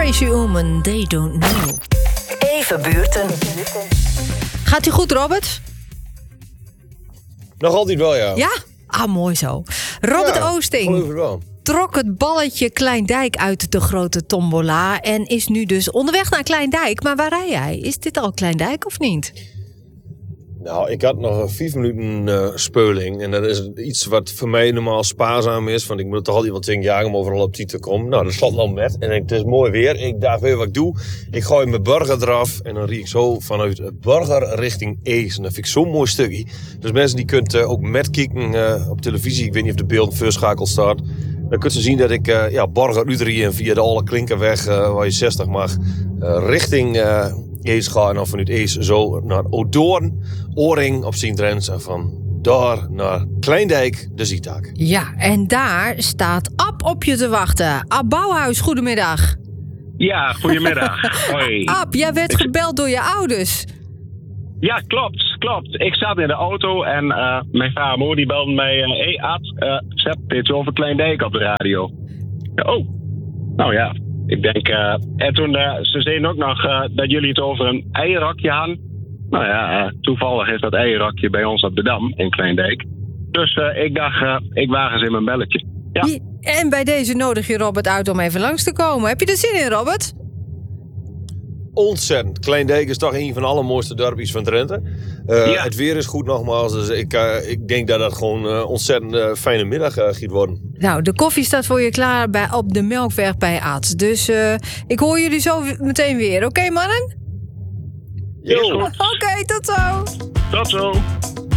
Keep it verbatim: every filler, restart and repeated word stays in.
Tracy Ullman, They Don't Know. Even buurten. Gaat u goed, Robert? Nog altijd wel, ja. Ja? Ah, mooi zo. Robert Ja, Oosting geloof het wel. trok het balletje Kleindijk uit de grote tombola en is nu dus onderweg naar Kleindijk. Maar waar rij jij? Is dit al Kleindijk of niet? Nou, ik had nog vijf minuten uh, speuling. En dat is iets wat voor mij normaal spaarzaam is. Want ik moet toch altijd wel twintig jaar om overal op tijd te komen. Nou, dat slaat nou met. En ik, het is mooi weer. Ik dacht, weet je wat ik doe? Ik gooi mijn burger eraf. En dan riek ik zo vanuit burger richting Ees. En dat vind ik zo'n mooi stukje. Dus mensen die kunt uh, ook met kijken uh, op televisie. Ik weet niet of de beeld verschakeld staat. Dan kunt ze zien dat ik uh, ja, Borger Utrecht en via de Alle Klinkerweg, uh, waar je zestig mag, uh, richting uh, Ees ga. En dan vanuit Ees zo naar Odoorn, Oring op Sint-Rens. En van daar naar Kleindijk, de Zietaak. Ja, en daar staat Ab op je te wachten. Ab Bouwhuis, goedemiddag. Ja, goedemiddag. Hoi. Ab, jij werd gebeld door je ouders. Ja, klopt, klopt. Ik zat in de auto en uh, mijn vader en moeder die belden mij... Hé, uh, hey, Ad, uh, zet dit over Kleindijk op de radio. Ja, oh, nou ja, ik denk... Uh, en toen, uh, ze zeiden ook nog uh, dat jullie het over een eierrakje hadden. Nou ja, uh, toevallig is dat eierrakje bij ons op de Dam in Kleindijk. Dus uh, ik dacht, uh, ik waag eens in mijn belletje. Ja. En bij deze nodig je Robert uit om even langs te komen. Heb je er zin in, Robert? Ontzettend. Kleindijk is toch een van de allermooiste dorpjes van Drenthe. Uh, Ja. Het weer is goed nogmaals. Dus ik, uh, ik denk dat dat gewoon een uh, ontzettend uh, fijne middag uh, gaat worden. Nou, de koffie staat voor je klaar bij, op de Melkweg bij Ad. Dus uh, ik hoor jullie zo meteen weer. Oké, okay, mannen? Is Yo. goed. Oké, okay, tot zo. Tot zo.